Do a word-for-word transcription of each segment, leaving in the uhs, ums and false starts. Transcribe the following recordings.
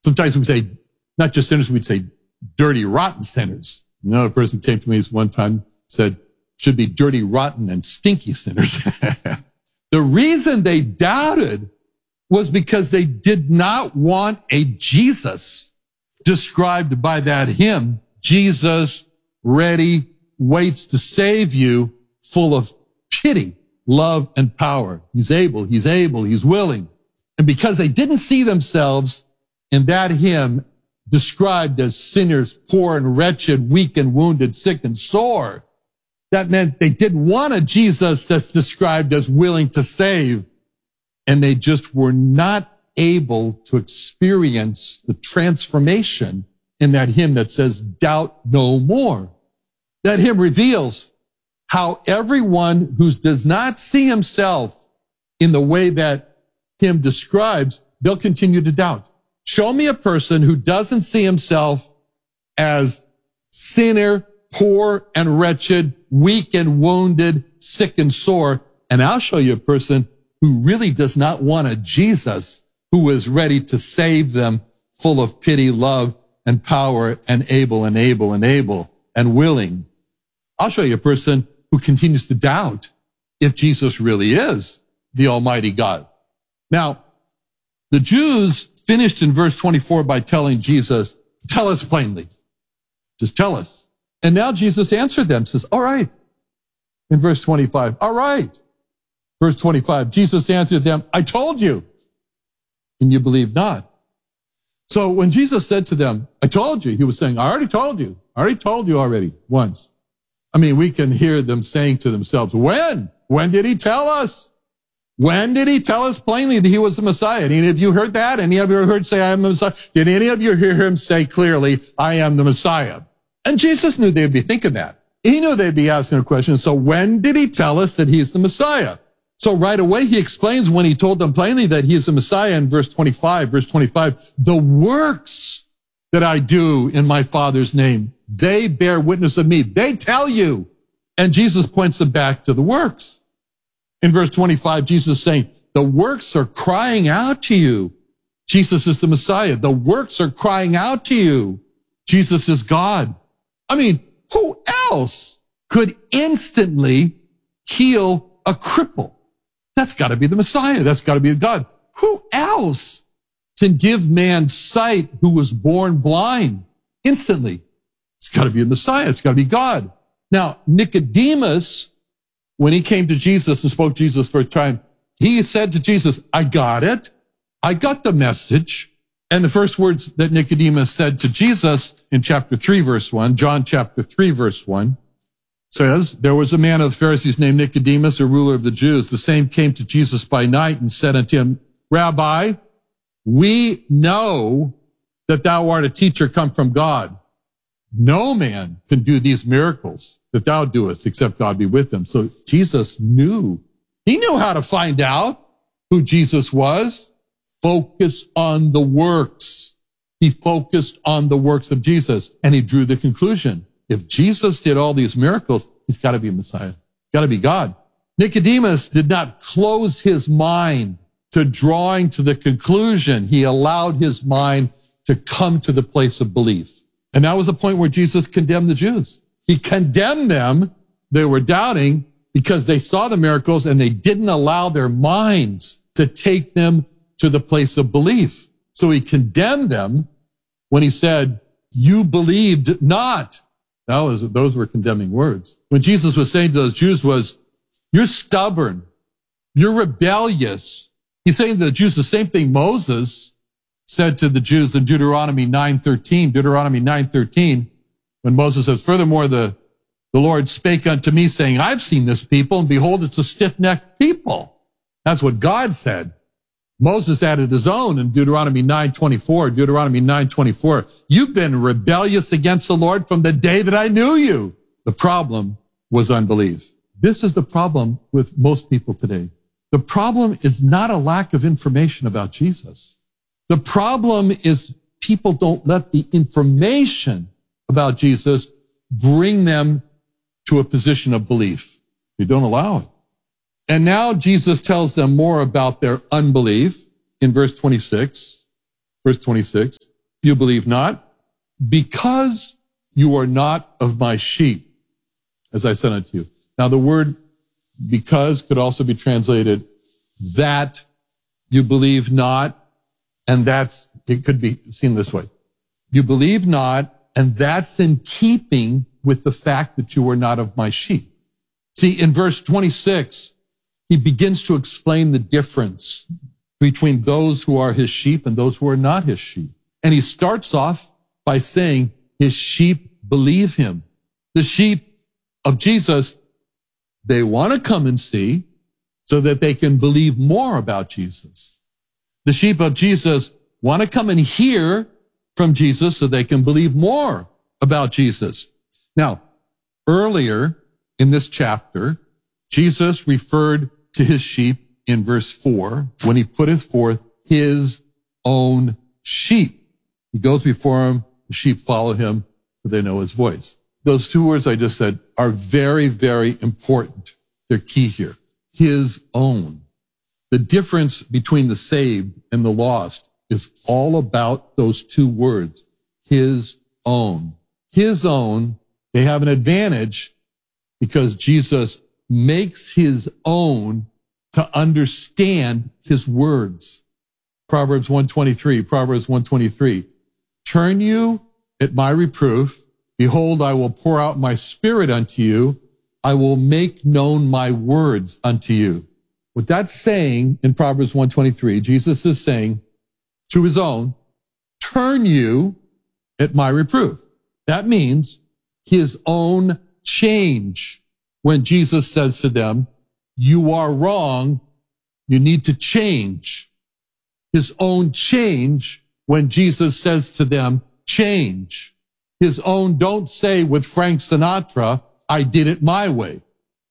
Sometimes we say, not just sinners, we'd say dirty, rotten sinners. Another person came to me one time, said, should be dirty, rotten, and stinky sinners. The reason they doubted was because they did not want a Jesus described by that hymn, Jesus ready, waits to save you, full of pity, love, and power. He's able, he's able, he's willing. And because they didn't see themselves in that hymn described as sinners, poor and wretched, weak and wounded, sick and sore, that meant they didn't want a Jesus that's described as willing to save. And they just were not able to experience the transformation in that hymn that says, doubt no more. That hymn reveals how everyone who does not see himself in the way that hymn describes, they'll continue to doubt. Show me a person who doesn't see himself as sinner, poor and wretched, weak and wounded, sick and sore, and I'll show you a person who really does not want a Jesus who is ready to save them, full of pity, love, and power, and able, and able, and able, and willing. I'll show you a person who continues to doubt if Jesus really is the Almighty God. Now, the Jews finished in verse twenty-four by telling Jesus, tell us plainly. Just tell us. And now Jesus answered them, says, all right. In verse twenty-five, all right. Verse twenty-five, Jesus answered them, I told you, and you believe not. So when Jesus said to them, I told you, he was saying, I already told you. I already told you already once. I mean, we can hear them saying to themselves, when? When did he tell us? When did he tell us plainly that he was the Messiah? Any of you heard that? Any of you heard say, I am the Messiah? Did any of you hear him say clearly, I am the Messiah? And Jesus knew they'd be thinking that. He knew they'd be asking a question. So when did he tell us that he's the Messiah? So right away, he explains when he told them plainly that he is the Messiah in verse twenty-five, verse twenty-five, the works that I do in my Father's name, they bear witness of me. They tell you. And Jesus points them back to the works. In verse twenty-five, Jesus is saying, the works are crying out to you. Jesus is the Messiah. The works are crying out to you. Jesus is God. I mean, who else could instantly heal a cripple? That's got to be the Messiah. That's got to be God. Who else can give man sight who was born blind instantly? It's got to be the Messiah. It's got to be God. Now, Nicodemus, when he came to Jesus and spoke to Jesus for a time, he said to Jesus, I got it. I got the message. And the first words that Nicodemus said to Jesus in chapter three, verse one, John chapter three, verse one, says, there was a man of the Pharisees named Nicodemus, a ruler of the Jews. The same came to Jesus by night and said unto him, Rabbi, we know that thou art a teacher come from God. No man can do these miracles that thou doest except God be with him. So Jesus knew. He knew how to find out who Jesus was. Focus on the works. He focused on the works of Jesus, and he drew the conclusion. If Jesus did all these miracles, he's got to be a Messiah. He's got to be God. Nicodemus did not close his mind to drawing to the conclusion. He allowed his mind to come to the place of belief. And that was the point where Jesus condemned the Jews. He condemned them. They were doubting because they saw the miracles and they didn't allow their minds to take them to the place of belief. So he condemned them when he said, you believed not. That was, those were condemning words. When Jesus was saying to those Jews was, you're stubborn. You're rebellious. He's saying to the Jews the same thing Moses said to the Jews in Deuteronomy nine thirteen. Deuteronomy nine thirteen, when Moses says, furthermore, the, the Lord spake unto me, saying, I've seen this people, and behold, it's a stiff-necked people. That's what God said. Moses added his own in Deuteronomy nine twenty-four. Deuteronomy nine twenty-four. You've been rebellious against the Lord from the day that I knew you. The problem was unbelief. This is the problem with most people today. The problem is not a lack of information about Jesus. The problem is people don't let the information about Jesus bring them to a position of belief. They don't allow it. And now Jesus tells them more about their unbelief in verse twenty-six. Verse twenty-six. you believe not, because you are not of my sheep, as I said unto you. Now, the word because could also be translated that you believe not, and that's, it could be seen this way. You believe not, and that's in keeping with the fact that you are not of my sheep. See, in verse twenty-six, he begins to explain the difference between those who are his sheep and those who are not his sheep. And he starts off by saying his sheep believe him. The sheep of Jesus, they want to come and see so that they can believe more about Jesus. The sheep of Jesus want to come and hear from Jesus so they can believe more about Jesus. Now, earlier in this chapter, Jesus referred to his sheep in verse four when he putteth forth his own sheep. He goes before him, the sheep follow him, for they know his voice. Those two words I just said are very, very important. They're key here. His own. The difference between the saved and the lost is all about those two words, his own. His own, they have an advantage because Jesus makes his own to understand his words. Proverbs one twenty-three, Proverbs one twenty-three. Turn you at my reproof. Behold, I will pour out my spirit unto you. I will make known my words unto you. What that's saying in Proverbs one twenty-three, Jesus is saying to his own, turn you at my reproof. That means his own change. When Jesus says to them, you are wrong, you need to change. His own change when Jesus says to them, change. His own don't say with Frank Sinatra, I did it my way.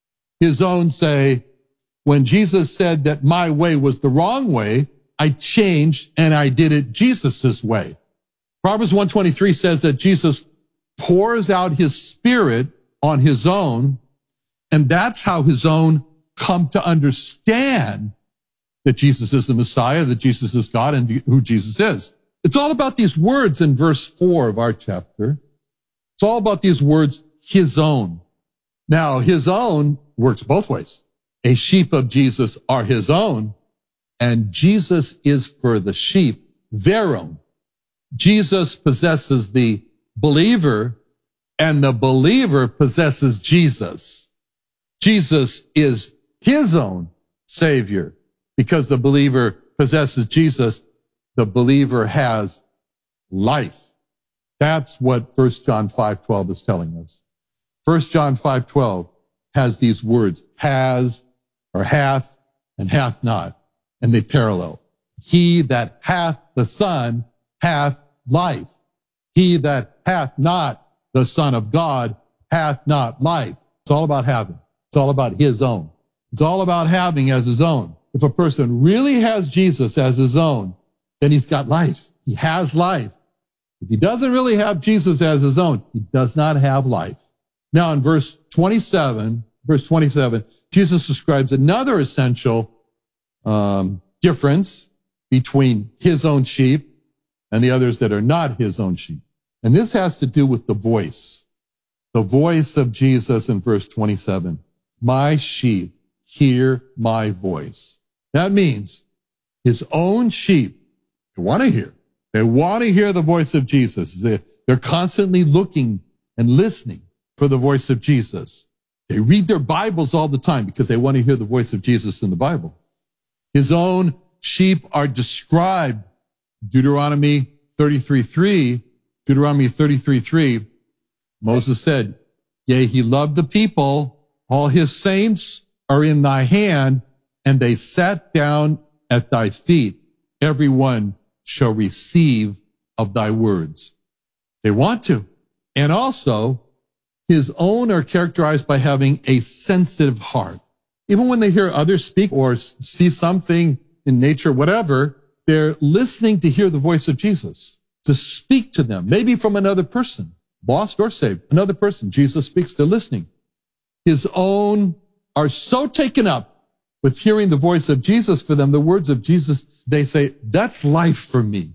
His own say, when Jesus said that my way was the wrong way, I changed and I did it Jesus's way. Proverbs one twenty-three says that Jesus pours out his spirit on his own, and that's how his own come to understand that Jesus is the Messiah, that Jesus is God, and who Jesus is. It's all about these words in verse four of our chapter. It's all about these words, his own. Now, his own works both ways. A sheep of Jesus are his own, and Jesus is for the sheep their own. Jesus possesses the believer, and the believer possesses Jesus. Jesus is his own Savior. Because the believer possesses Jesus, the believer has life. That's what First John five twelve is telling us. First John five twelve has these words, has or hath and hath not, and they parallel. He that hath the Son hath life. He that hath not the Son of God hath not life. It's all about having. It's all about his own. It's all about having as his own. If a person really has Jesus as his own, then he's got life. He has life. If he doesn't really have Jesus as his own, he does not have life. Now in verse twenty-seven, verse twenty-seven, Jesus describes another essential um, difference between his own sheep and the others that are not his own sheep. And this has to do with the voice. The voice of Jesus in verse twenty-seven. My sheep hear my voice. That means his own sheep, they want to hear. They want to hear the voice of Jesus. They, they're constantly looking and listening for the voice of Jesus. They read their Bibles all the time because they want to hear the voice of Jesus in the Bible. His own sheep are described, Deuteronomy thirty-three three, Deuteronomy thirty-three three, Moses said, yea, he loved the people, all his saints are in thy hand, and they sat down at thy feet. Every one shall receive of thy words. They want to. And also, his own are characterized by having a sensitive heart. Even when they hear others speak or see something in nature, whatever, they're listening to hear the voice of Jesus, to speak to them, maybe from another person, lost or saved, another person. Jesus speaks, they're listening. His own are so taken up with hearing the voice of Jesus for them, the words of Jesus, they say, that's life for me.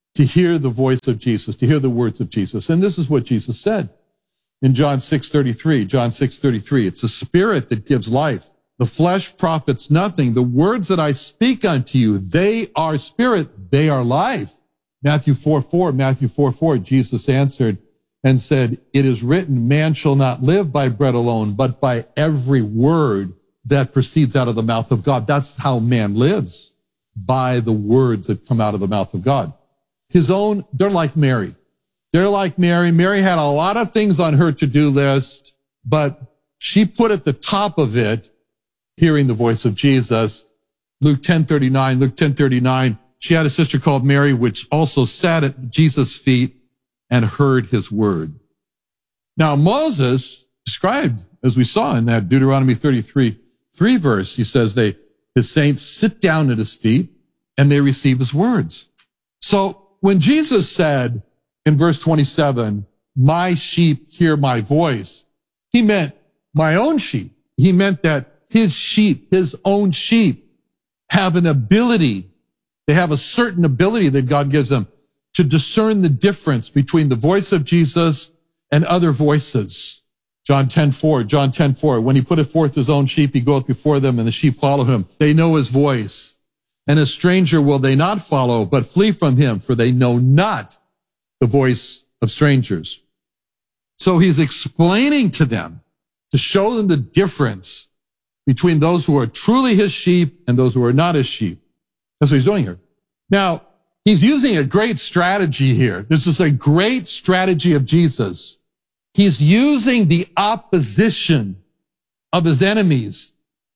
to hear the voice of Jesus, to hear the words of Jesus. And this is what Jesus said in John six thirty-three. John six thirty-three, it's the Spirit that gives life. The flesh profits nothing. The words that I speak unto you, they are spirit, they are life. Matthew four four, Matthew four four, Jesus answered and said, it is written, man shall not live by bread alone, but by every word that proceeds out of the mouth of God. That's how man lives, by the words that come out of the mouth of God. His own, they're like Mary. They're like Mary. Mary had a lot of things on her to-do list, but she put at the top of it hearing the voice of Jesus. Luke ten thirty-nine, Luke ten thirty-nine, she had a sister called Mary, which also sat at Jesus' feet and heard his word. Now, Moses described, as we saw in that Deuteronomy thirty-three, three verse, he says they, his saints sit down at his feet and they receive his words. So when Jesus said in verse twenty-seven, my sheep hear my voice, he meant my own sheep. He meant that his sheep, his own sheep, have an ability, they have a certain ability that God gives them to discern the difference between the voice of Jesus and other voices. John ten four, John ten four, when he putteth forth his own sheep, he goeth before them, and the sheep follow him. They know his voice. And a stranger will they not follow, but flee from him, for they know not the voice of strangers. So he's explaining to them, to show them the difference between those who are truly his sheep and those who are not his sheep. That's what he's doing here. Now, he's using a great strategy here. This is a great strategy of Jesus. He's using the opposition of his enemies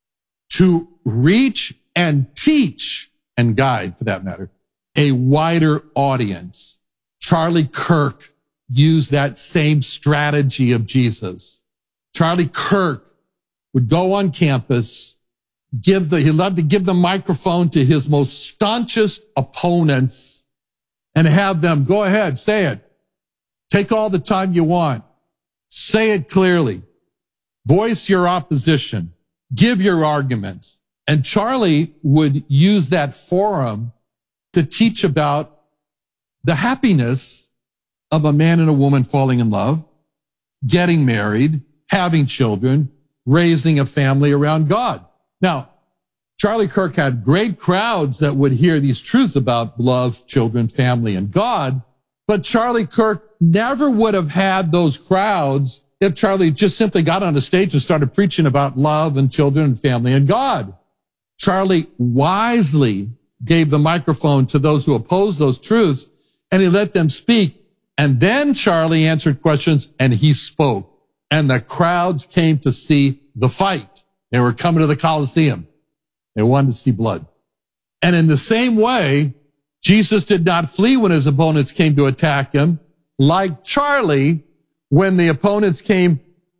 to reach and teach and guide, for that matter, a wider audience. Charlie Kirk used that same strategy of Jesus. Charlie Kirk would go on campus, give the, he loved to give the microphone to his most staunchest opponents and have them, go ahead, say it. Take all the time you want. Say it clearly. Voice your opposition. Give your arguments. And Charlie would use that forum to teach about the happiness of a man and a woman falling in love, getting married, having children, raising a family around God. Now, Charlie Kirk had great crowds that would hear these truths about love, children, family, and God, but Charlie Kirk never would have had those crowds if Charlie just simply got on a stage and started preaching about love and children and family and God. Charlie wisely gave the microphone to those who opposed those truths, and he let them speak. And then Charlie answered questions, and he spoke. And the crowds came to see the fight. They were coming to the Coliseum. They wanted to see blood. And in the same way, Jesus did not flee when his opponents came to attack him. Like Charlie, when the opponents came,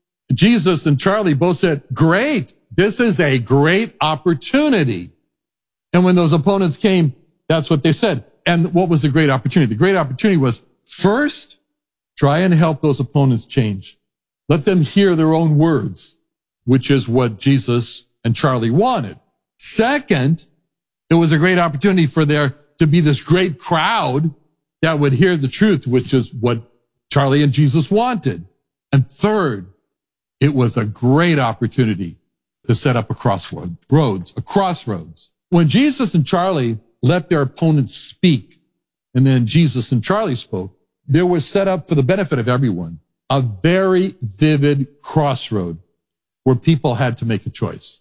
Jesus and Charlie both said, great, this is a great opportunity. And when those opponents came, that's what they said. And what was the great opportunity? The great opportunity was, first, try and help those opponents change. Let them hear their own words, which is what Jesus and Charlie wanted. Second, it was a great opportunity for there to be this great crowd that would hear the truth, which is what Charlie and Jesus wanted. And third, it was a great opportunity to set up a crossroad, roads, a crossroads. When Jesus and Charlie let their opponents speak, and then Jesus and Charlie spoke, they were set up for the benefit of everyone. A very vivid crossroad where people had to make a choice.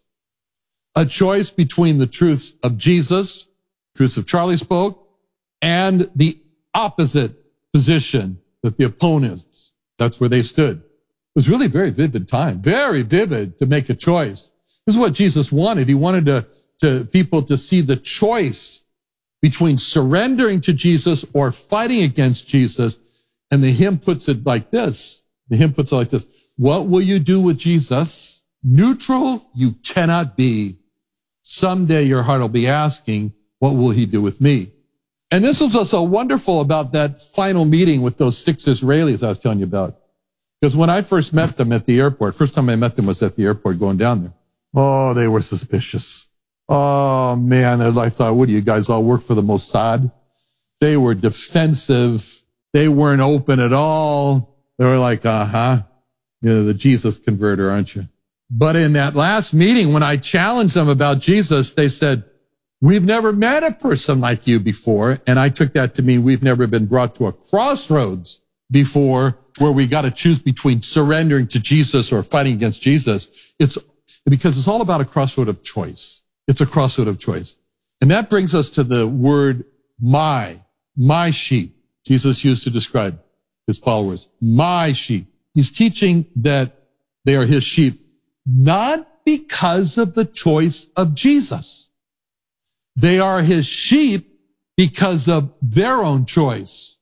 A choice between the truths of Jesus, truths of Charlie spoke, and the opposite position that the opponents, that's where they stood. It was really a very vivid time, very vivid to make a choice. This is what Jesus wanted. He wanted to, to people to see the choice between surrendering to Jesus or fighting against Jesus. And the hymn puts it like this. The hymn puts it like this. What will you do with Jesus? Neutral you cannot be. Someday your heart will be asking, what will he do with me? And this was also wonderful about that final meeting with those six Israelis I was telling you about. Because when I first met them at the airport, first time I met them was at the airport going down there. Oh, they were suspicious. Oh, man, I thought, what do you guys all work for the Mossad? They were defensive. They weren't open at all. They were like, uh-huh, you're the Jesus converter, aren't you? But in that last meeting, when I challenged them about Jesus, they said, we've never met a person like you before. And I took that to mean we've never been brought to a crossroads before where we got to choose between surrendering to Jesus or fighting against Jesus. It's because it's all about a crossroad of choice. It's a crossroad of choice. And that brings us to the word my, my sheep. Jesus used to describe his followers, my sheep. He's teaching that they are his sheep, not because of the choice of Jesus. They are his sheep because of their own choice.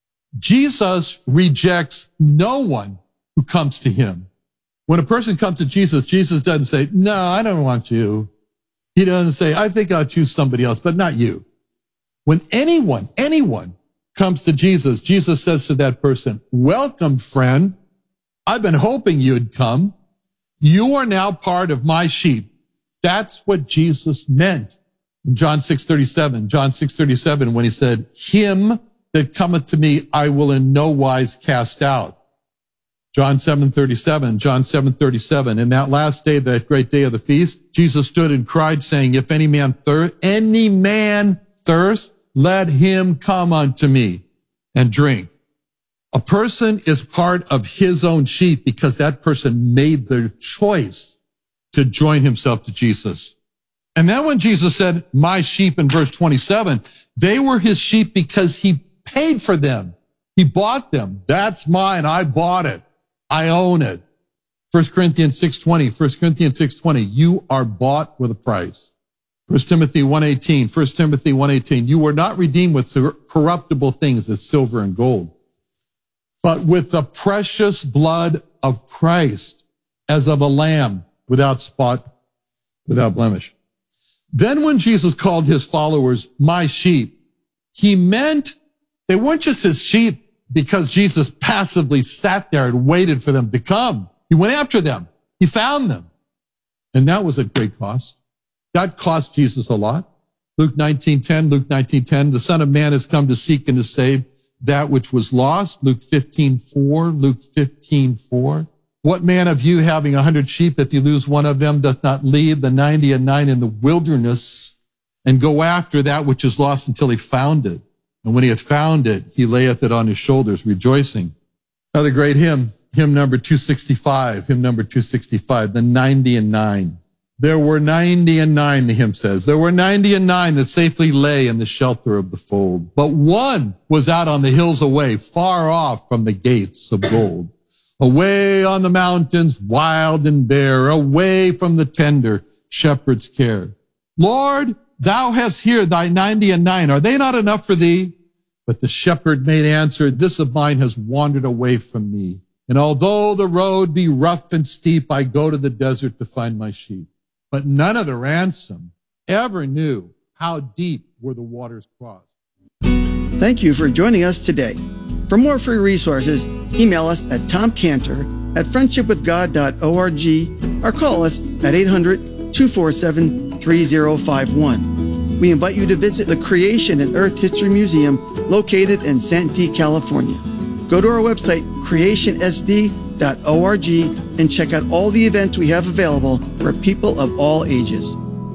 Jesus rejects no one who comes to him. When a person comes to Jesus, Jesus doesn't say, no, I don't want you. He doesn't say, I think I'll choose somebody else, but not you. When anyone, anyone comes to Jesus, Jesus says to that person, welcome, friend. I've been hoping you'd come. You are now part of my sheep. That's what Jesus meant in John six thirty-seven. John six thirty-seven, when he said, him that cometh to me, I will in no wise cast out. John seven thirty-seven, John seven thirty-seven. In that last day, that great day of the feast, Jesus stood and cried, saying, if any man thirst, any man thirst, let him come unto me and drink. A person is part of his own sheep because that person made the choice to join himself to Jesus. And then when Jesus said, my sheep in verse twenty-seven, they were his sheep because he paid for them. He bought them. That's mine. I bought it. I own it. First Corinthians six twenty, First Corinthians six twenty, you are bought with a price. First Timothy one eighteen, First Timothy one eighteen, you were not redeemed with corruptible things as silver and gold, but with the precious blood of Christ, as of a lamb without spot, without blemish. Then when Jesus called his followers my sheep, he meant they weren't just his sheep because Jesus passively sat there and waited for them to come. He went after them. He found them. And that was at great cost. That cost Jesus a lot. Luke nineteen ten, Luke nineteen ten, the Son of Man has come to seek and to save that which was lost. Luke fifteen four, Luke fifteen four. What man of you having a hundred sheep, if you lose one of them, doth not leave the ninety and nine in the wilderness and go after that which is lost until he found it? And when he hath found it, he layeth it on his shoulders, rejoicing. Another great hymn, hymn number two sixty-five, hymn number two sixty-five, the ninety and nine. There were ninety and nine, the hymn says. There were ninety and nine that safely lay in the shelter of the fold. But one was out on the hills away, far off from the gates of gold. Away on the mountains, wild and bare, away from the tender shepherd's care. Lord, thou hast here thy ninety and nine. Are they not enough for thee? But the shepherd made answer, this of mine has wandered away from me. And although the road be rough and steep, I go to the desert to find my sheep. But none of the ransom ever knew how deep were the waters crossed. Thank you for joining us today. For more free resources, email us at tom cantor at friendship with god dot org or call us at eight hundred, two four seven, three zero five one. We invite you to visit the Creation and Earth History Museum located in Santee, California. Go to our website, creation s d dot org, and check out all the events we have available for people of all ages.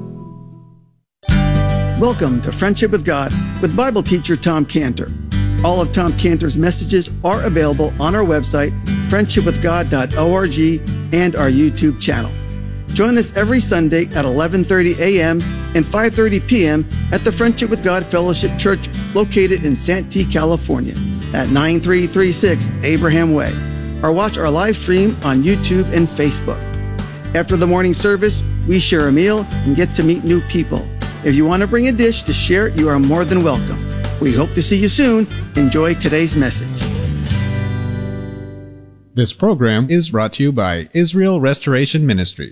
Welcome to Friendship with God with Bible teacher Tom Cantor. All of Tom Cantor's messages are available on our website, friendship with god dot org, and our YouTube channel. Join us every Sunday at eleven thirty a.m. and five thirty p.m. at the Friendship with God Fellowship Church located in Santee, California at nine three three six Abraham Way, or watch our live stream on YouTube and Facebook. After the morning service, we share a meal and get to meet new people. If you want to bring a dish to share, you are more than welcome. We hope to see you soon. Enjoy today's message. This program is brought to you by Israel Restoration Ministries.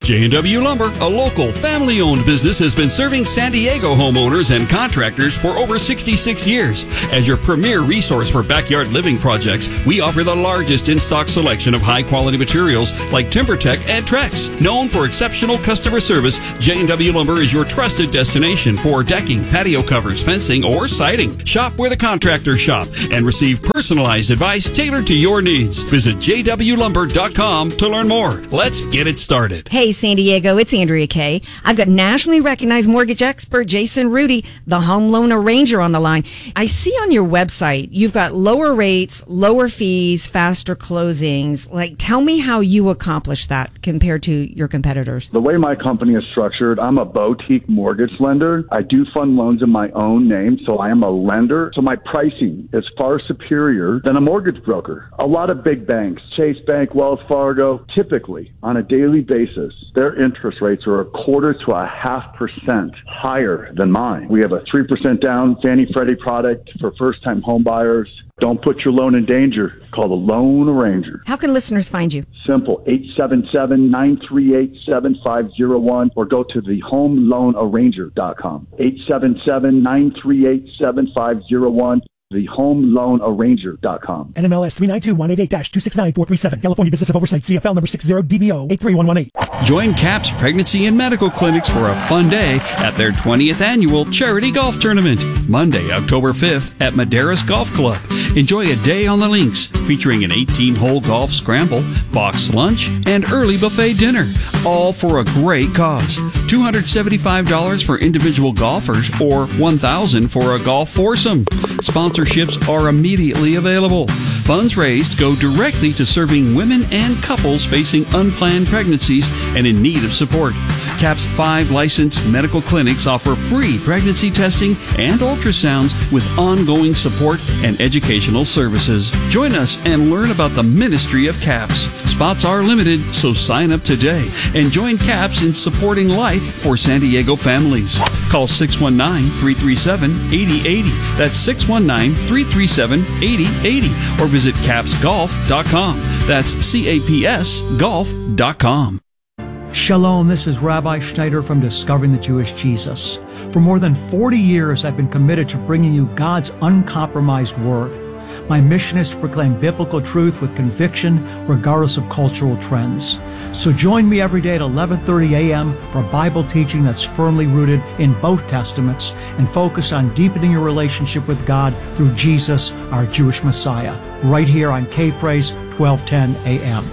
J and W Lumber, a local family-owned business, has been serving San Diego homeowners and contractors for over sixty-six years. As your premier resource for backyard living projects, we offer the largest in-stock selection of high-quality materials like TimberTech and Trex. Known for exceptional customer service, J and W Lumber is your trusted destination for decking, patio covers, fencing, or siding. Shop where the contractors shop and receive personalized advice tailored to your needs. Visit j w lumber dot com to learn more. Let's get it started. Hey, San Diego, it's Andrea Kay. I've got nationally recognized mortgage expert Jason Rudy, the home loan arranger, on the line. I see on your website you've got lower rates, lower fees, faster closings. Like, tell me how you accomplish that compared to your competitors. The way my company is structured, I'm a boutique mortgage lender. I do fund loans in my own name, so I am a lender. So my pricing is far superior than a mortgage broker. A lot of big banks, Chase Bank, Wells Fargo, typically on a daily basis, their interest rates are a quarter to a half percent higher than mine. We have a three percent down Fannie Freddie product for first-time home buyers. Don't put your loan in danger. Call the Loan Arranger. How can listeners find you? Simple, eight seven seven, nine three eight, seven five zero one, or go to the home loan arranger dot com. eight seven seven, nine three eight, seven five zero one. the home loan arranger dot com. N M L S three nine two one eight eight dash two six nine four three seven. California Business of Oversight, C F L number six zero D B O eight three one one eight. Join CAPS Pregnancy and Medical Clinics for a fun day at their twentieth annual charity golf tournament, Monday, October fifth at Madeiras Golf Club. Enjoy a day on the links featuring an eighteen-hole golf scramble, boxed lunch, and early buffet dinner, all for a great cause. two hundred seventy-five dollars for individual golfers or one thousand dollars for a golf foursome. Sponsorships are immediately available. Funds raised go directly to serving women and couples facing unplanned pregnancies and in need of support. CAPS five licensed medical clinics offer free pregnancy testing and ultrasounds with ongoing support and educational services. Join us and learn about the ministry of CAPS. Spots are limited, so sign up today and join CAPS in supporting life for San Diego families. Call six one nine, three three seven, eight zero eight zero. That's six one nine, three three seven, eight zero eight zero. Or visit caps golf dot com. That's C A P S golf dot com. Shalom, this is Rabbi Schneider from Discovering the Jewish Jesus. For more than forty years, I've been committed to bringing you God's uncompromised word. My mission is to proclaim biblical truth with conviction, regardless of cultural trends. So join me every day at eleven thirty a.m. for Bible teaching that's firmly rooted in both Testaments and focused on deepening your relationship with God through Jesus, our Jewish Messiah, right here on K-Praise, twelve ten a.m.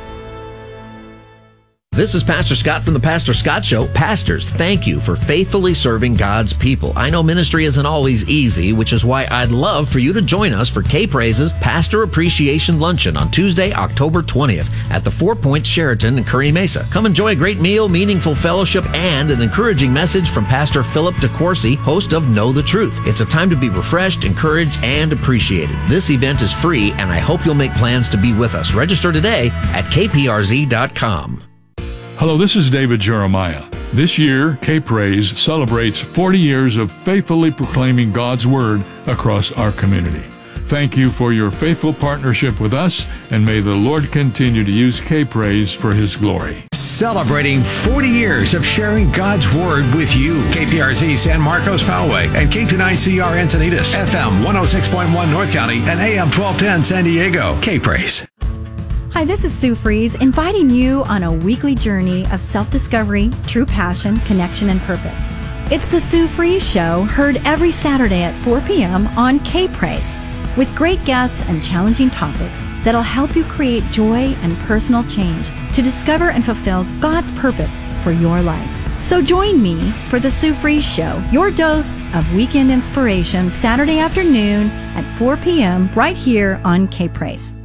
This is Pastor Scott from the Pastor Scott Show. Pastors, thank you for faithfully serving God's people. I know ministry isn't always easy, which is why I'd love for you to join us for K-Praise's Pastor Appreciation Luncheon on Tuesday, October twentieth at the Four Points Sheraton in Kearny Mesa. Come enjoy a great meal, meaningful fellowship, and an encouraging message from Pastor Philip DeCourcy, host of Know the Truth. It's a time to be refreshed, encouraged, and appreciated. This event is free, and I hope you'll make plans to be with us. Register today at k p r z dot com. Hello, this is David Jeremiah. This year, K-Praise celebrates forty years of faithfully proclaiming God's Word across our community. Thank you for your faithful partnership with us, and may the Lord continue to use K-Praise for His glory. Celebrating forty years of sharing God's Word with you. K P R Z San Marcos Poway and K two nine C R Encinitas, F M one oh six point one North County, and A M twelve ten San Diego. K-Praise. Hi, this is Sue Fries, inviting you on a weekly journey of self-discovery, true passion, connection, and purpose. It's the Sue Fries Show, heard every Saturday at four p.m. on K-Praise, with great guests and challenging topics that'll help you create joy and personal change to discover and fulfill God's purpose for your life. So join me for the Sue Fries Show, your dose of weekend inspiration, Saturday afternoon at four p.m. right here on K-Praise.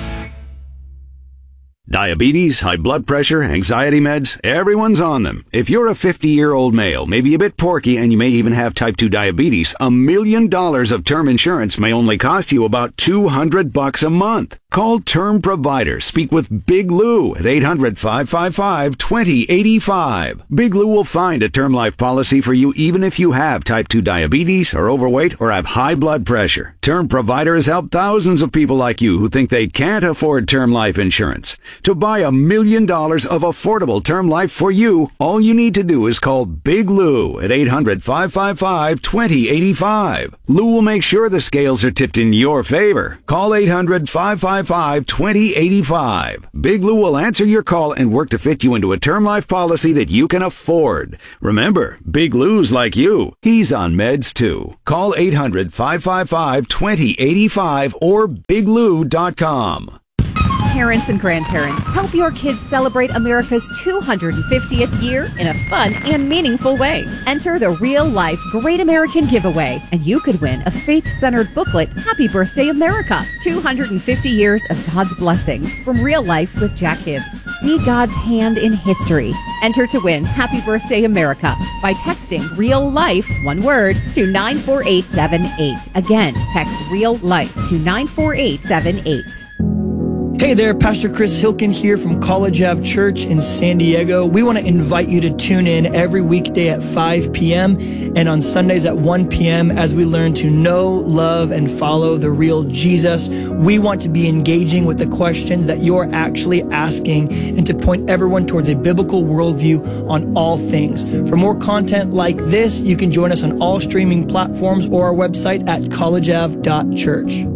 Diabetes, high blood pressure, anxiety meds, everyone's on them. If you're a fifty-year-old male, maybe a bit porky, and you may even have type two diabetes, a million dollars of term insurance may only cost you about two hundred bucks a month. Call Term Provider. Speak with Big Lou at eight hundred, five five five, two zero eight five. Big Lou will find a term life policy for you even if you have type two diabetes, are overweight, or have high blood pressure. Term Provider has helped thousands of people like you who think they can't afford term life insurance. To buy a million dollars of affordable term life for you, all you need to do is call Big Lou at eight hundred, five five five, two zero eight five. Lou will make sure the scales are tipped in your favor. Call eight hundred, five five five, two zero eight five. Big Lou will answer your call and work to fit you into a term life policy that you can afford. Remember, Big Lou's like you. He's on meds too. Call eight hundred, five five five, two zero eight five or big lou dot com. Parents and grandparents, help your kids celebrate America's two hundred fiftieth year in a fun and meaningful way. Enter the Real Life Great American Giveaway, and you could win a faith-centered booklet, Happy Birthday America, two hundred fifty years of God's blessings from Real Life with Jack Hibbs. See God's hand in history. Enter to win Happy Birthday America by texting Real Life, one word, to nine four eight seven eight. Again, text Real Life to nine four eight seven eight. Hey there, Pastor Chris Hilkin here from College Ave Church in San Diego. We want to invite you to tune in every weekday at five p.m. and on Sundays at one p.m. as we learn to know, love, and follow the real Jesus. We want to be engaging with the questions that you're actually asking and to point everyone towards a biblical worldview on all things. For more content like this, you can join us on all streaming platforms or our website at college ave dot church.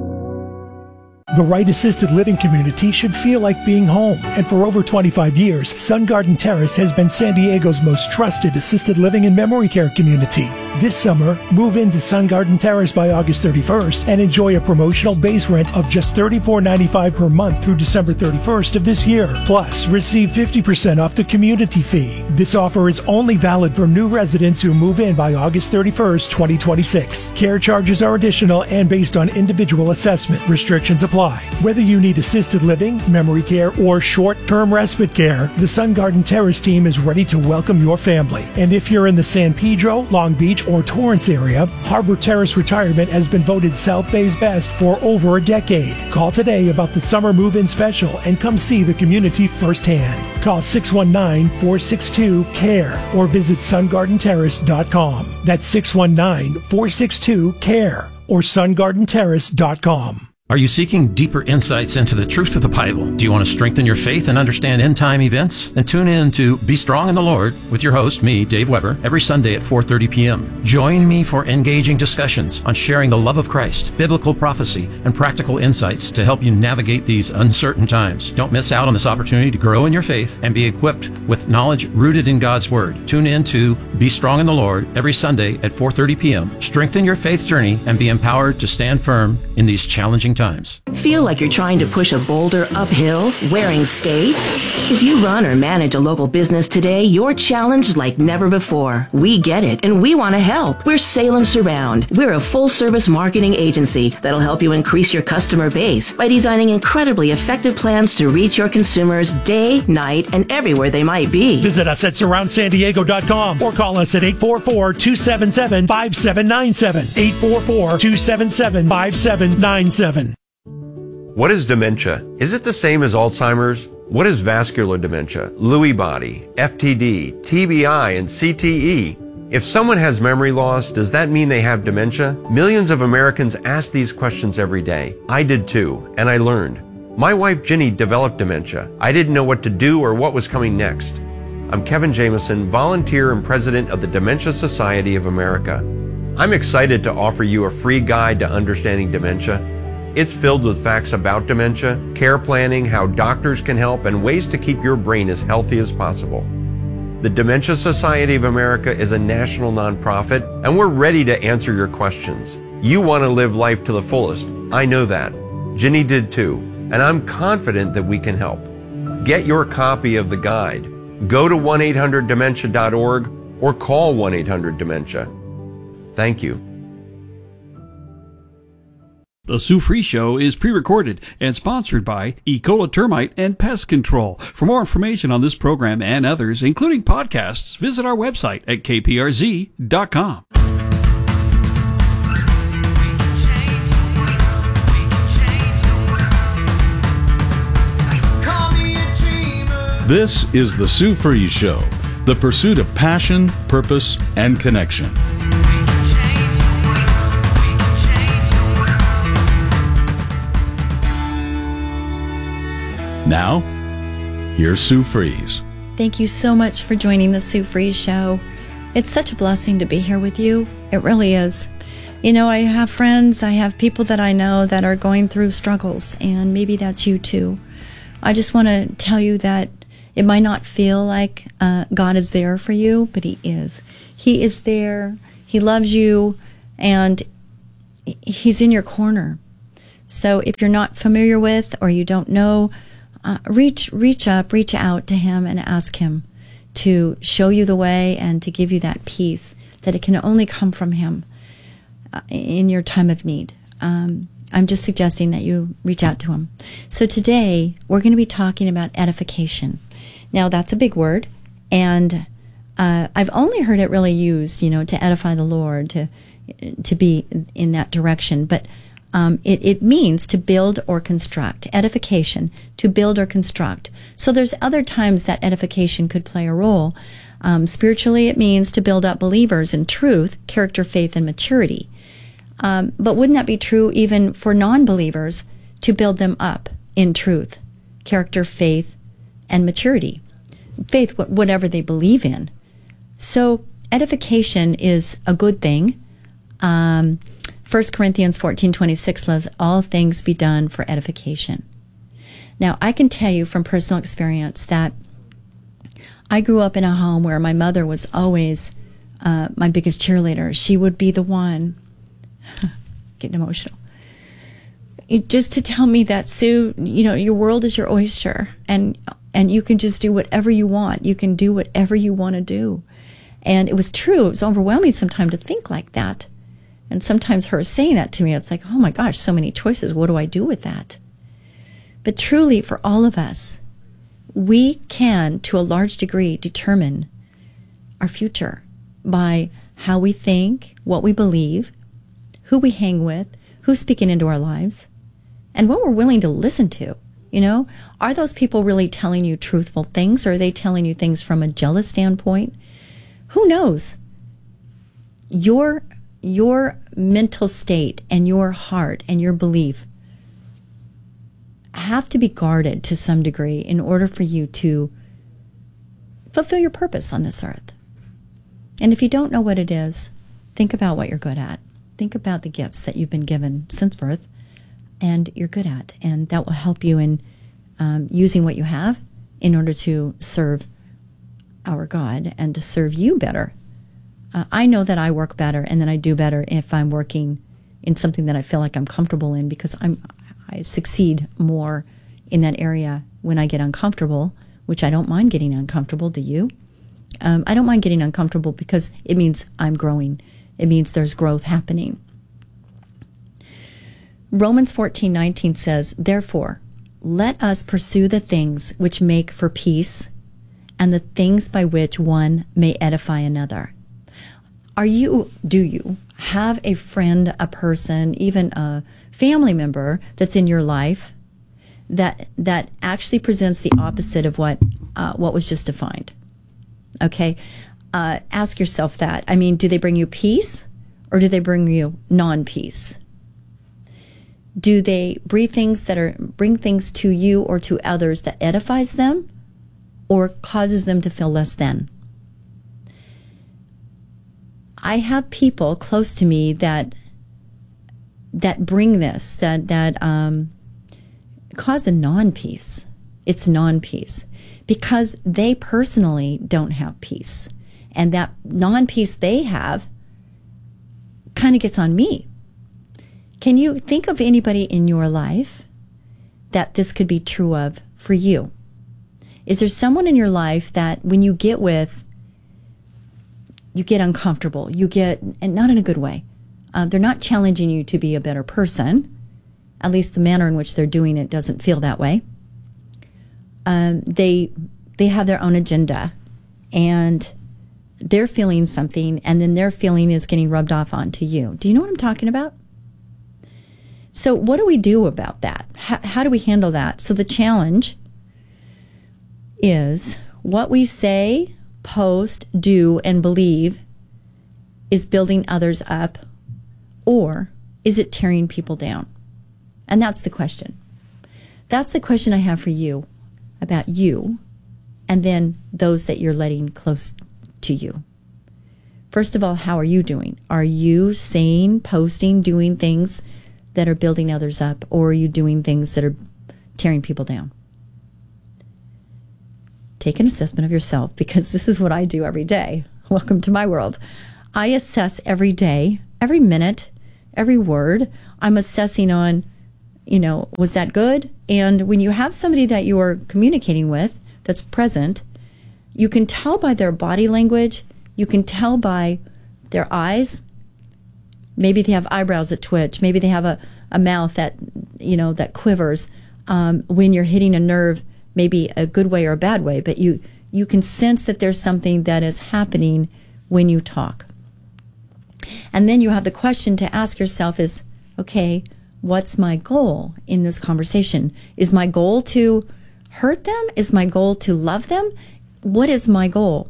The right assisted living community should feel like being home. And for over twenty-five years, Sun Garden Terrace has been San Diego's most trusted assisted living and memory care community. This summer, move into Sun Garden Terrace by August thirty-first and enjoy a promotional base rent of just thirty-four ninety-five per month through December thirty-first of this year. Plus, receive fifty percent off the community fee. This offer is only valid for new residents who move in by August thirty-first, twenty twenty-six. Care charges are additional and based on individual assessment. Restrictions apply. Whether you need assisted living, memory care, or short-term respite care, the Sun Garden Terrace team is ready to welcome your family. And if you're in the San Pedro, Long Beach, or Torrance area, Harbor Terrace Retirement has been voted South Bay's best for over a decade. Call today about the summer move-in special and come see the community firsthand. Call six one nine, four six two, C A R E or visit sun garden terrace dot com. That's six one nine, four six two, C A R E or sun garden terrace dot com. Are you seeking deeper insights into the truth of the Bible? Do you want to strengthen your faith and understand end-time events? Then tune in to Be Strong in the Lord with your host, me, Dave Weber, every Sunday at four thirty p.m. Join me for engaging discussions on sharing the love of Christ, biblical prophecy, and practical insights to help you navigate these uncertain times. Don't miss out on this opportunity to grow in your faith and be equipped with knowledge rooted in God's Word. Tune in to Be Strong in the Lord every Sunday at four thirty p.m. Strengthen your faith journey and be empowered to stand firm in these challenging times. Feel like you're trying to push a boulder uphill wearing skates? If you run or manage a local business today, you're challenged like never before. We get it, and we want to help. We're Salem Surround. We're a full-service marketing agency that'll help you increase your customer base by designing incredibly effective plans to reach your consumers day, night, and everywhere they might be. Visit us at surround san diego dot com or call us at eight four four, two seven seven, five seven nine seven. eight four four, two seven seven, five seven nine seven. What is dementia? Is it the same as Alzheimer's? What is vascular dementia, Lewy body, F T D, T B I, and C T E? If someone has memory loss, does that mean they have dementia? Millions of Americans ask these questions every day. I did too, and I learned. My wife Ginny developed dementia. I didn't know what to do or what was coming next. I'm Kevin Jameson, volunteer and president of the Dementia Society of America. I'm excited to offer you a free guide to understanding dementia. It's filled with facts about dementia, care planning, how doctors can help, and ways to keep your brain as healthy as possible. The Dementia Society of America is a national nonprofit, and we're ready to answer your questions. You want to live life to the fullest. I know that. Ginny did too, and I'm confident that we can help. Get your copy of the guide. Go to one eight hundred dementia dot org or call one eight hundred dementia. Thank you. The Sue Free Show is pre-recorded and sponsored by Ecola Termite and Pest Control. For more information on this program and others, including podcasts, visit our website at k p r z dot com. This is The Sue Free Show, the pursuit of passion, purpose, and connection. Now, Here's Sue Fries. Thank you so much for joining the Sue Fries Show. It's such a blessing to be here with you. It really is. You know, I have friends, I have people that I know that are going through struggles, and maybe that's you too. I just want to tell you that it might not feel like uh, God is there for you, but He is. He is there. He loves you, and He's in your corner. So if you're not familiar with or you don't know, uh, reach reach up, reach out to Him and ask Him to show you the way and to give you that peace that it can only come from Him uh, in your time of need. Um, I'm just suggesting that you reach out to Him. So today we're going to be talking about edification. Now that's a big word, and uh, I've only heard it really used, you know, to edify the Lord, to to be in that direction. But um, it, it means to build or construct. Edification, to build or construct. So there's other times that edification could play a role. Um, spiritually, it means to build up believers in truth, character, faith, and maturity. Um, but wouldn't that be true even for non-believers, to build them up in truth, character, faith, and maturity? Faith, whatever they believe in. So edification is a good thing. Um, First Corinthians fourteen twenty-six says, all things be done for edification. Now, I can tell you from personal experience that I grew up in a home where my mother was always uh, my biggest cheerleader. She would be the one, getting emotional, it, just to tell me that, Sue, you know, your world is your oyster, and and you can just do whatever you want. You can do whatever you want to do. And it was true. It was overwhelming sometimes to think like that. And sometimes her saying that to me, it's like, oh my gosh, so many choices. What do I do with that? But truly, for all of us, we can, to a large degree, determine our future by how we think, what we believe, who we hang with, who's speaking into our lives, and what we're willing to listen to. You know, are those people really telling you truthful things, or are they telling you things from a jealous standpoint? Who knows? Your your mental state and your heart and your belief have to be guarded to some degree in order for you to fulfill your purpose on this earth. And if you don't know what it is, think about what you're good at. Think about the gifts that you've been given since birth and you're good at, and that will help you in um, using what you have in order to serve our God and to serve you better. Uh, I know that I work better and that I do better if I'm working in something that I feel like I'm comfortable in, because I'm I succeed more in that area when I get uncomfortable, which I don't mind getting uncomfortable. Do you? Um, I don't mind getting uncomfortable because it means I'm growing. It means there's growth happening. Romans fourteen nineteen says, therefore, let us pursue the things which make for peace and the things by which one may edify another. Are you, do you have a friend, a person, even a family member that's in your life that that actually presents the opposite of what uh, what was just defined? Okay, uh, ask yourself that. I mean, do they bring you peace, or do they bring you non-peace? Do they bring things that are bring things to you or to others that edifies them, or causes them to feel less than? I have people close to me that that bring this, that that um, cause a non-peace. It's non-peace because they personally don't have peace, and that non-peace they have kind of gets on me. Can you think of anybody in your life that this could be true of for you? Is there someone in your life that when you get with, you get uncomfortable, you get, and not in a good way. Uh, they're not challenging you to be a better person. At least the manner in which they're doing it doesn't feel that way. Um, they they have their own agenda, and they're feeling something, and then their feeling is getting rubbed off onto you. Do you know what I'm talking about? So what do we do about that? How, how do we handle that? So the challenge is what we say, post, do, and believe is building others up, or is it tearing people down? And that's the question. That's the question I have for you about you and then those that you're letting close to you. First of all, how are you doing? Are you saying, posting, doing things that are building others up, or are you doing things that are tearing people down? Take an assessment of yourself, because this is what I do every day. Welcome to my world. I assess every day, every minute, every word. I'm assessing on, you know, was that good? And when you have somebody that you are communicating with that's present, you can tell by their body language, you can tell by their eyes. Maybe they have eyebrows that twitch. Maybe they have a, a mouth that, you know, that quivers um, when you're hitting a nerve, maybe a good way or a bad way, but you, you can sense that there's something that is happening when you talk. And then you have the question to ask yourself is, okay, what's my goal in this conversation? Is my goal to hurt them? Is my goal to love them? What is my goal?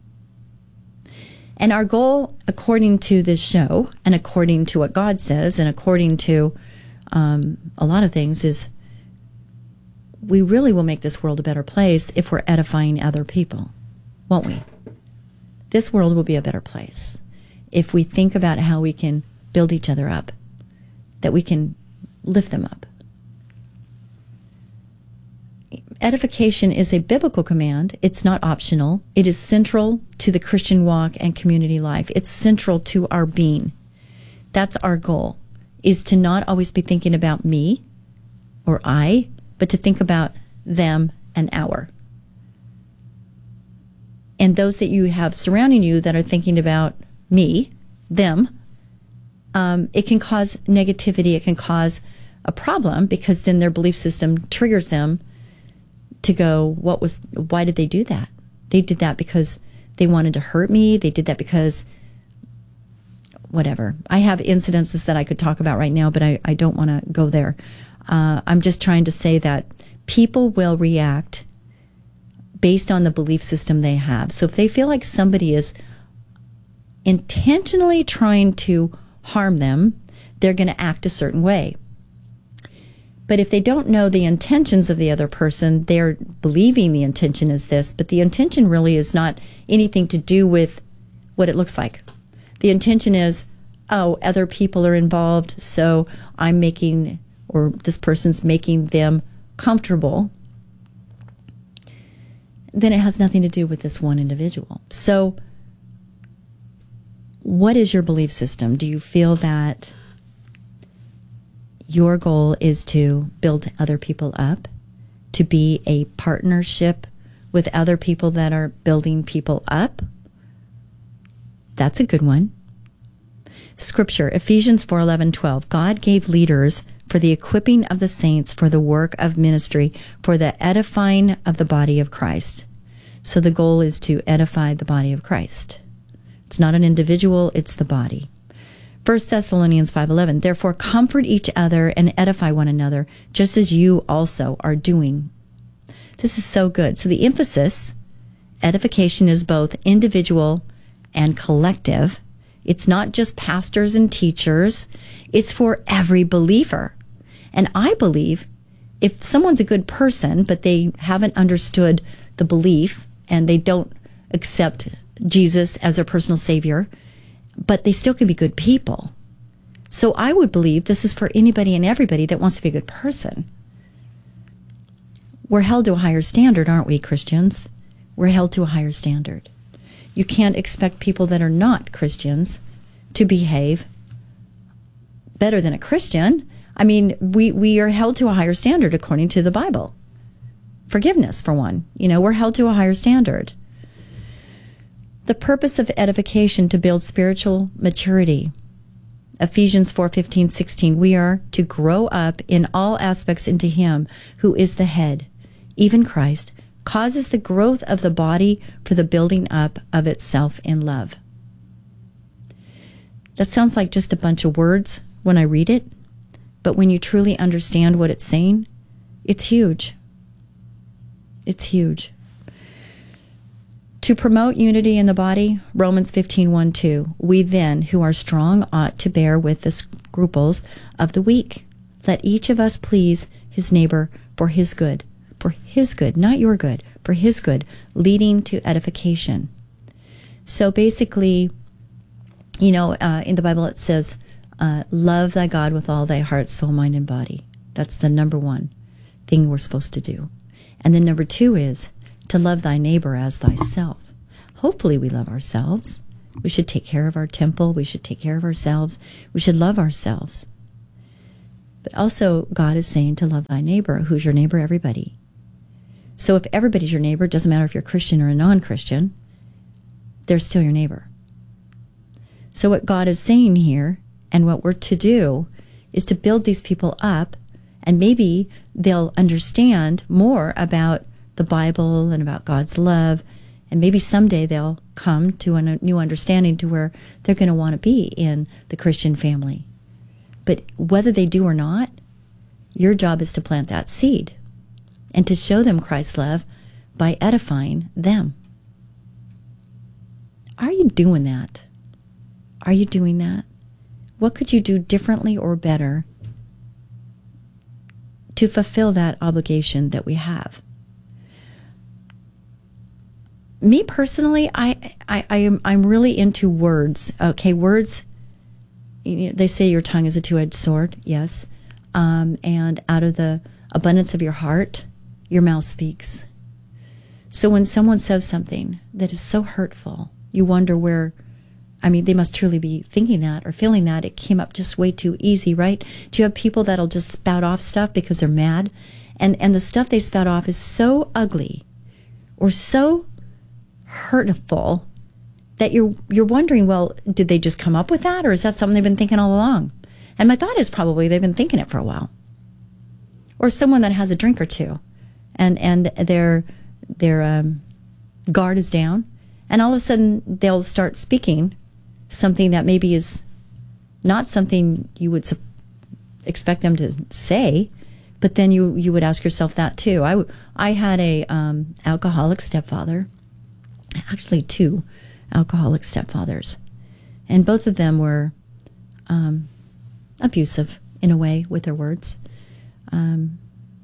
And our goal, according to this show, and according to what God says, and according to um, a lot of things, is we really will make this world a better place if we're edifying other people, won't we? This world will be a better place if we think about how we can build each other up, that we can lift them up. Edification is a biblical command. It's not optional. It is central to the Christian walk and community life. It's central to our being. That's our goal, is to not always be thinking about me or I, but to think about them and our. And those that you have surrounding you that are thinking about me, them, um, it can cause negativity. It can cause a problem, because then their belief system triggers them to go, what was, why did they do that? They did that because they wanted to hurt me. They did that because whatever. I have incidences that I could talk about right now, but I, I don't want to go there. Uh, I'm just trying to say that people will react based on the belief system they have. So if they feel like somebody is intentionally trying to harm them, they're going to act a certain way. But if they don't know the intentions of the other person, they're believing the intention is this, but the intention really is not anything to do with what it looks like. The intention is, oh, other people are involved, so I'm making, or this person's making them comfortable. Then it has nothing to do with this one individual. So what is your belief system? Do you feel that your goal is to build other people up, to be a partnership with other people that are building people up? That's a good one. Scripture, Ephesians four eleven, twelve. God gave leaders for the equipping of the saints for the work of ministry, for the edifying of the body of Christ. So the goal is to edify the body of Christ. It's not an individual, it's the body. First Thessalonians five eleven, therefore comfort each other and edify one another, just as you also are doing. This is so good. So the emphasis, edification, is both individual and collective. It's not just pastors and teachers. It's for every believer. And I believe if someone's a good person, but they haven't understood the belief and they don't accept Jesus as their personal savior, but they still can be good people. So I would believe this is for anybody and everybody that wants to be a good person. We're held to a higher standard, aren't we, Christians? We're held to a higher standard. You can't expect people that are not Christians to behave better than a Christian. I mean, we, we are held to a higher standard according to the Bible. Forgiveness, for one. You know, we're held to a higher standard. The purpose of edification to build spiritual maturity. Ephesians four fifteen, sixteen. We are to grow up in all aspects into Him who is the head, even Christ, causes the growth of the body for the building up of itself in love. That sounds like just a bunch of words when I read it, but when you truly understand what it's saying, it's huge. It's huge. To promote unity in the body, Romans fifteen, one, two. We then, who are strong, ought to bear with the scruples of the weak. Let each of us please his neighbor for his good. For his good, not your good, for his good, leading to edification. So basically, you know, uh, in the Bible it says, uh, love thy God with all thy heart, soul, mind, and body. That's the number one thing we're supposed to do. And then number two is to love thy neighbor as thyself. Hopefully we love ourselves. We should take care of our temple. We should take care of ourselves. We should love ourselves. But also, God is saying to love thy neighbor. Who's your neighbor? Everybody. So if everybody's your neighbor, it doesn't matter if you're Christian or a non-Christian, they're still your neighbor. So what God is saying here, and what we're to do, is to build these people up, and maybe they'll understand more about the Bible and about God's love, and maybe someday they'll come to a new understanding to where they're going to want to be in the Christian family. But whether they do or not, your job is to plant that seed and to show them Christ's love by edifying them. Are you doing that? Are you doing that? What could you do differently or better to fulfill that obligation that we have? Me personally, I, I, I am, I'm really into words. Okay, words, you know, they say your tongue is a two-edged sword, yes. Um, and out of the abundance of your heart, your mouth speaks. So when someone says something that is so hurtful, you wonder where, I mean, they must truly be thinking that or feeling that. It came up just way too easy, right? Do you have people that'll just spout off stuff because they're mad? And, and the stuff they spout off is so ugly or so hurtful that you're you're wondering, well, did they just come up with that, or is that something they've been thinking all along? And my thought is probably they've been thinking it for a while. Or someone that has a drink or two, and and their their um, guard is down, and all of a sudden they'll start speaking something that maybe is not something you would su- expect them to say, but then you you would ask yourself that too. I w- I had a um, alcoholic stepfather. Actually, two alcoholic stepfathers. And both of them were um, abusive in a way with their words. Um,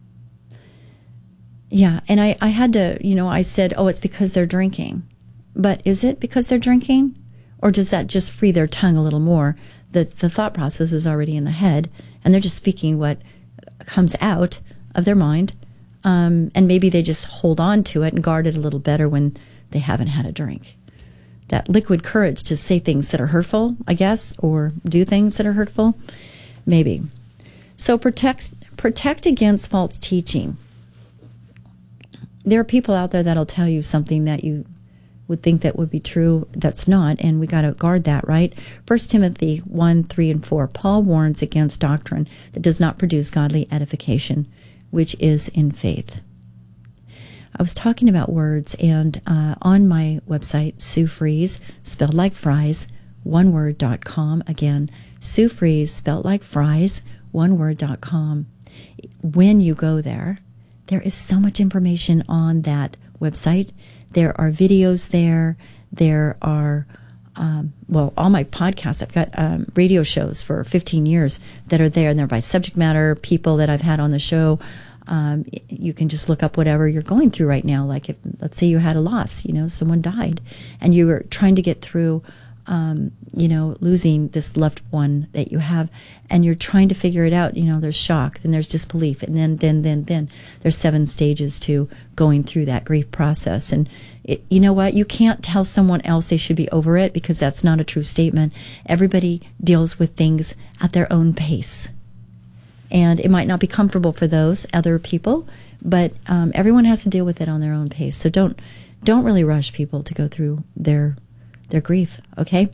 yeah, and I, I had to, you know, I said, oh, it's because they're drinking. But is it because they're drinking? Or does that just free their tongue a little more? The, the thought process is already in the head, and they're just speaking what comes out of their mind. Um, and maybe they just hold on to it and guard it a little better when they haven't had a drink. That liquid courage to say things that are hurtful, I guess, or do things that are hurtful, maybe. So protect, protect against false teaching. There are people out there that'll tell you something that you would think that would be true that's not, and we got to guard that, right? First Timothy one, three, and four. Paul warns against doctrine that does not produce godly edification, which is in faith. I was talking about words, and uh, on my website, Sue Fries, spelled like fries, one word dot com. Again, Sue Fries, spelled like fries, one word dot com. When you go there, there is so much information on that website. There are videos there. There are, um, well, all my podcasts. I've got um, radio shows for fifteen years that are there, and they're by subject matter, people that I've had on the show. Um, you can just look up whatever you're going through right now. Like if, let's say you had a loss, you know, someone died, and you were trying to get through, um, you know, losing this loved one that you have, and you're trying to figure it out. You know, there's shock, then there's disbelief, and then, then, then, then there's seven stages to going through that grief process. And it, you know what? You can't tell someone else they should be over it, because that's not a true statement. Everybody deals with things at their own pace. And it might not be comfortable for those other people, but um, everyone has to deal with it on their own pace. So don't don't really rush people to go through their their grief, okay?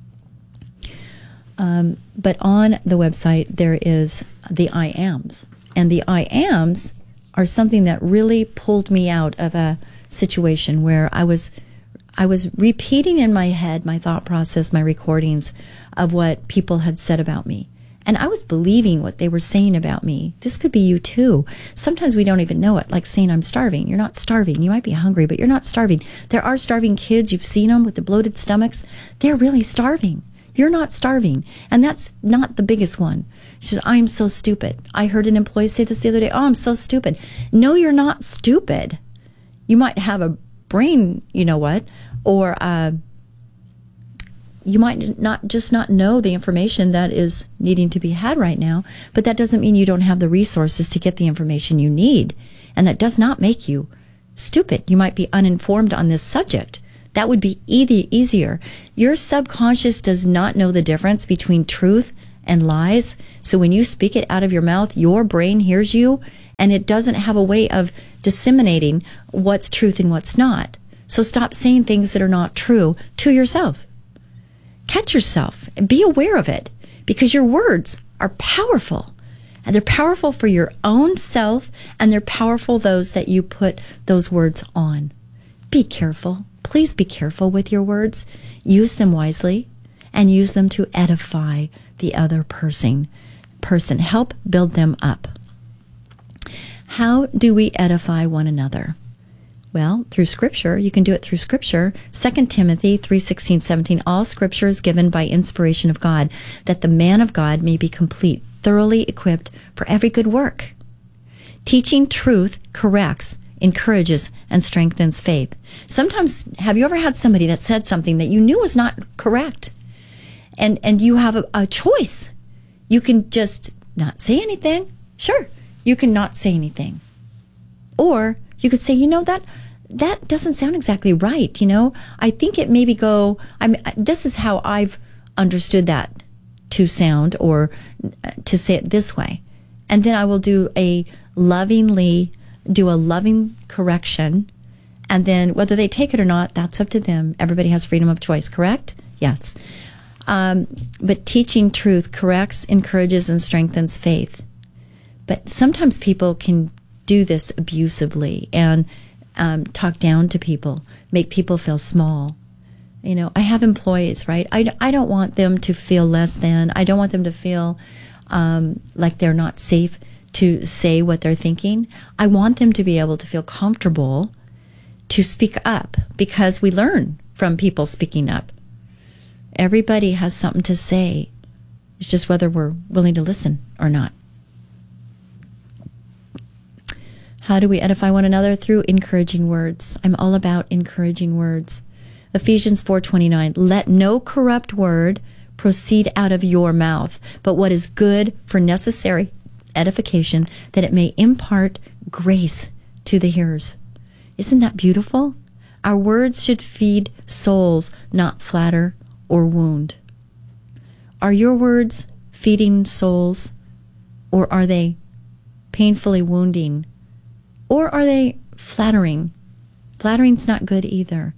Um, but on the website, there is the I ams. And the I ams are something that really pulled me out of a situation where I was I was repeating in my head my thought process, my recordings of what people had said about me. And I was believing what they were saying about me. This could be you too. Sometimes we don't even know it, like saying I'm starving. You're not starving. You might be hungry, but you're not starving. There are starving kids. You've seen them with the bloated stomachs. They're really starving. You're not starving. And that's not the biggest one. She said, I'm so stupid. I heard an employee say this the other day. Oh, I'm so stupid. No, you're not stupid. You might have a brain, you know what, or uh, you might not just not know the information that is needing to be had right now, but that doesn't mean you don't have the resources to get the information you need. And that does not make you stupid. You might be uninformed on this subject. That would be easy, easier. Your subconscious does not know the difference between truth and lies. So when you speak it out of your mouth, your brain hears you, and it doesn't have a way of disseminating what's truth and what's not. So stop saying things that are not true to yourself. Catch yourself and be aware of it, because your words are powerful. And they're powerful for your own self, and they're powerful those that you put those words on. Be careful. Please be careful with your words. Use them wisely and use them to edify the other person. Person. Help build them up. How do we edify one another? Well, through Scripture. You can do it through Scripture. Second Timothy three sixteen, seventeen. All Scripture is given by inspiration of God, that the man of God may be complete, thoroughly equipped for every good work. Teaching truth corrects, encourages, and strengthens faith. Sometimes, have you ever had somebody that said something that you knew was not correct? And and you have a, a choice. You can just not say anything. Sure, you can not say anything. Or you could say, you know, that that doesn't sound exactly right. You know, I think it maybe go, I mean, this is how I've understood that to sound, or to say it this way. And then I will do a lovingly, do a loving correction. And then whether they take it or not, that's up to them. Everybody has freedom of choice, correct? Yes. Um, but teaching truth corrects, encourages, and strengthens faith. But sometimes people can do this abusively and um, talk down to people, make people feel small. You know, I have employees, right? I, I don't want them to feel less than. I don't want them to feel um, like they're not safe to say what they're thinking. I want them to be able to feel comfortable to speak up, because we learn from people speaking up. Everybody has something to say. It's just whether we're willing to listen or not. How do we edify one another? Through encouraging words. I'm all about encouraging words. Ephesians four twenty-nine, let no corrupt word proceed out of your mouth, but what is good for necessary edification, that it may impart grace to the hearers. Isn't that beautiful? Our words should feed souls, not flatter or wound. Are your words feeding souls, or are they painfully wounding? Or are they flattering? Flattering's not good either.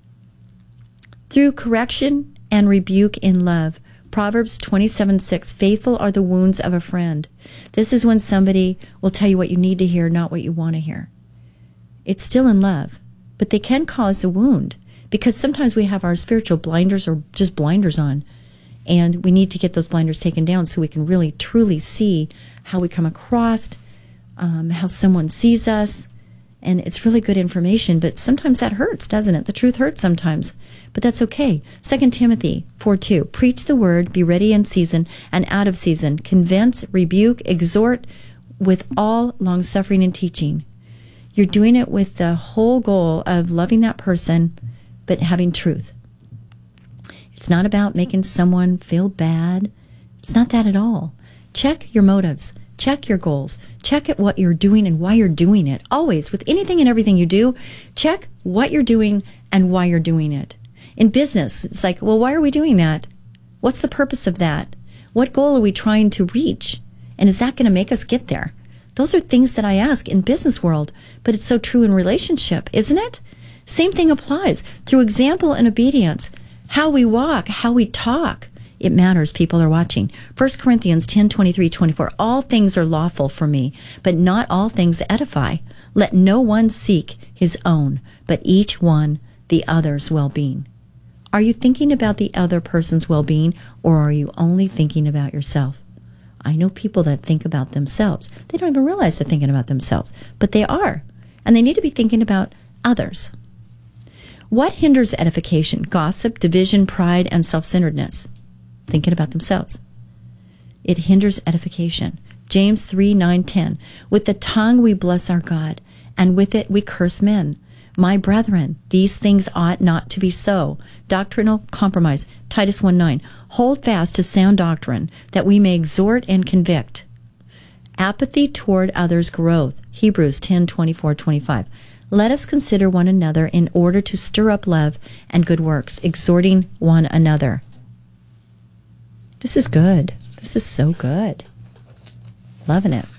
Through correction and rebuke in love. Proverbs twenty-seven six, faithful are the wounds of a friend. This is when somebody will tell you what you need to hear, not what you want to hear. It's still in love, but they can cause a wound, because sometimes we have our spiritual blinders or just blinders on, and we need to get those blinders taken down so we can really truly see how we come across, um, how someone sees us. And it's really good information, but sometimes that hurts, doesn't it? The truth hurts sometimes, but that's okay. Second Timothy four two, preach the word, be ready in season and out of season, convince, rebuke, exhort with all long-suffering and teaching. You're doing it with the whole goal of loving that person, but having truth. It's not about making someone feel bad. It's not that at all. Check your motives. Check your goals. Check at what you're doing and why you're doing it. Always, with anything and everything you do, check what you're doing and why you're doing it. In business, it's like, well, why are we doing that? What's the purpose of that? What goal are we trying to reach? And is that going to make us get there? Those are things that I ask in business world, but it's so true in relationship, isn't it? Same thing applies. Through example and obedience, how we walk, how we talk. It matters. People are watching. First Corinthians ten twenty-three twenty-four. All things are lawful for me, but not all things edify. Let no one seek his own, but each one the other's well-being. Are you thinking about the other person's well-being, or are you only thinking about yourself? I know people that think about themselves. They don't even realize they're thinking about themselves, but they are. And they need to be thinking about others. What hinders edification? Gossip, division, pride, and self-centeredness. Thinking about themselves. It hinders edification. James three nine ten. With the tongue we bless our God, and with it we curse men. My brethren, these things ought not to be so. Doctrinal compromise. Titus one nine. Hold fast to sound doctrine, that we may exhort and convict. Apathy toward others' growth. Hebrews ten twenty-four twenty-five. Let us consider one another in order to stir up love and good works, exhorting one another. This is good. This is so good. Loving it.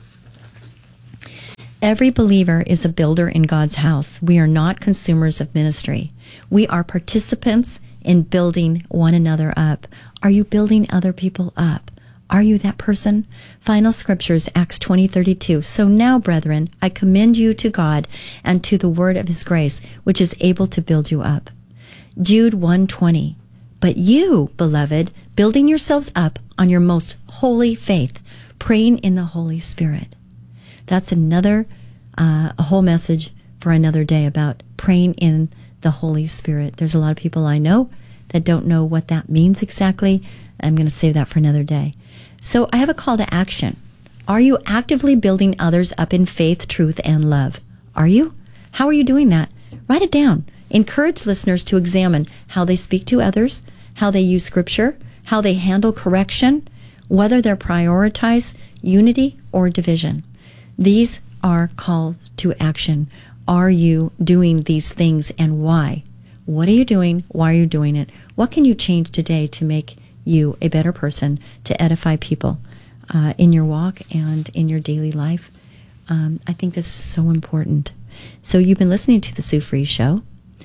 Every believer is a builder in God's house. We are not consumers of ministry. We are participants in building one another up. Are you building other people up? Are you that person? Final scriptures, Acts twenty thirty-two. So now, brethren, I commend you to God and to the word of his grace, which is able to build you up. Jude one twenty. But you, beloved, building yourselves up on your most holy faith, praying in the Holy Spirit. That's another, uh, a whole message for another day about praying in the Holy Spirit. There's a lot of people I know that don't know what that means exactly. I'm going to save that for another day. So I have a call to action. Are you actively building others up in faith, truth, and love? Are you? How are you doing that? Write it down. Encourage listeners to examine how they speak to others, how they use scripture, how they handle correction, whether they prioritize unity or division. These are calls to action. Are you doing these things, and why? What are you doing? Why are you doing it? What can you change today to make you a better person, to edify people uh, in your walk and in your daily life? Um, I think this is so important. So you've been listening to the Sue Fries Show,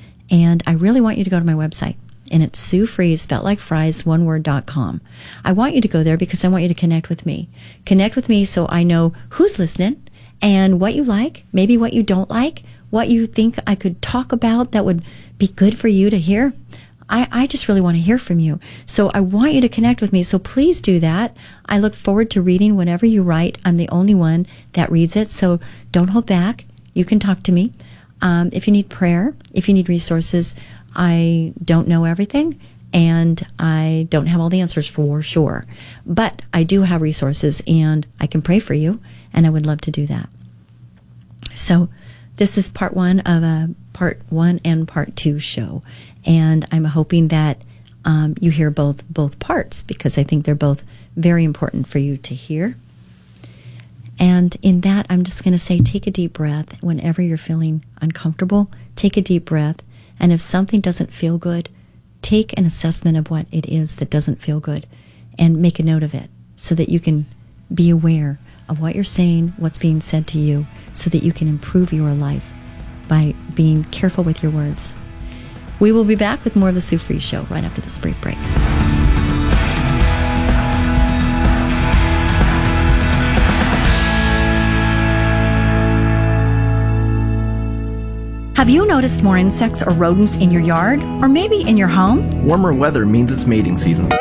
and I really want you to go to my website. And it's Sue Fries, spelled like fries, one word, dot com. I want you to go there because I want you to connect with me. Connect with me so I know who's listening and what you like, maybe what you don't like, what you think I could talk about that would be good for you to hear. I, I just really want to hear from you. So I want you to connect with me. So please do that. I look forward to reading whatever you write. I'm the only one that reads it. So don't hold back. You can talk to me. Um, if you need prayer, if you need resources, I don't know everything, and I don't have all the answers for sure. But I do have resources, and I can pray for you, and I would love to do that. So this is part one of a part one and part two show, and I'm hoping that um, you hear both both parts, because I think they're both very important for you to hear. And in that, I'm just going to say, take a deep breath. Whenever you're feeling uncomfortable, take a deep breath. And if something doesn't feel good, take an assessment of what it is that doesn't feel good and make a note of it so that you can be aware of what you're saying, what's being said to you, so that you can improve your life by being careful with your words. We will be back with more of the Sue Fries Show right after this brief break. Have you noticed more insects or rodents in your yard, or maybe in your home? Warmer weather means it's mating season.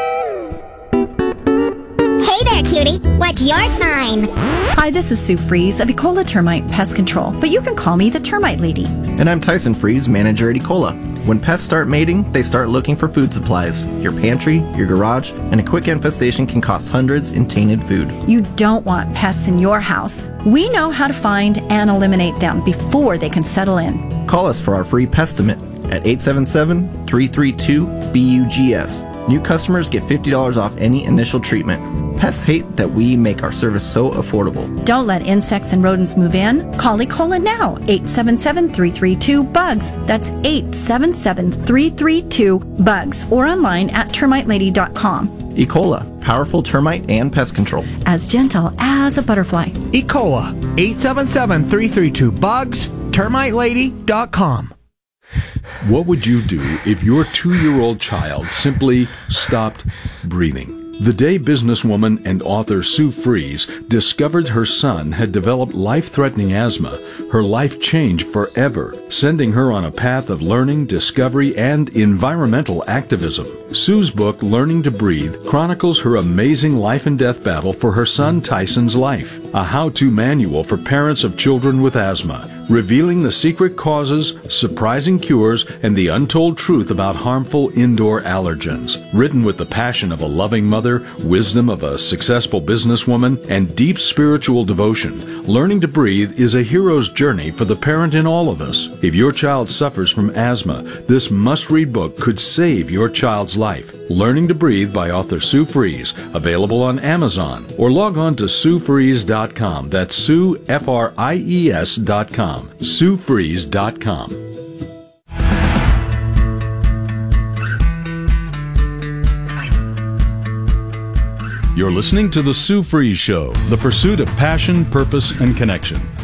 Hey there, cutie. What's your sign? Hi, this is Sue Fries of Ecola Termite Pest Control, but you can call me the Termite Lady. And I'm Tyson Fries, manager at Ecola. When pests start mating, they start looking for food supplies. Your pantry, your garage, and a quick infestation can cost hundreds in tainted food. You don't want pests in your house. We know how to find and eliminate them before they can settle in. Call us for our free Pestimate at eight seven seven, three three two, B U G S. New customers get fifty dollars off any initial treatment. Pests hate that we make our service so affordable. Don't let insects and rodents move in. Call Ecola now, eight seven seven, three three two, B U G S. That's eight seven seven, three three two, B U G S, or online at termite lady dot com. Ecola, powerful termite and pest control. As gentle as a butterfly. Ecola, eight seven seven, three three two, B U G S, termite lady dot com. What would you do if your two-year-old child simply stopped breathing? The day businesswoman and author Sue Fries discovered her son had developed life-threatening asthma, her life changed forever, sending her on a path of learning, discovery, and environmental activism. Sue's book, Learning to Breathe, chronicles her amazing life and death battle for her son Tyson's life. a how-to manual for parents of children with asthma, revealing the secret causes, surprising cures, and the untold truth about harmful indoor allergens. Written with the passion of a loving mother, wisdom of a successful businesswoman, and deep spiritual devotion, Learning to Breathe is a hero's journey for the parent in all of us. If your child suffers from asthma, this must-read book could save your child's life. Learning to Breathe by author Sue Fries, available on Amazon, or log on to sue fries dot com. That's Sue, F R I E S dot com. sue fries dot com. You're listening to The Sue Fries Show, the pursuit of passion, purpose, and connection.